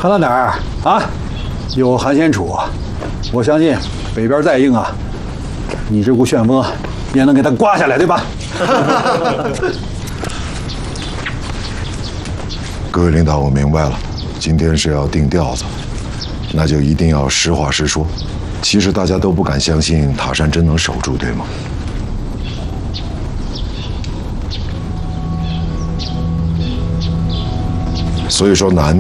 看到哪儿啊？有韩先楚，我相信北边再硬啊，你这股旋风也能给他刮下来，对吧？ 各位领导，我明白了，今天是要定调子，那就一定要实话实说。其实大家都不敢相信塔山真能守住，对吗？所以说难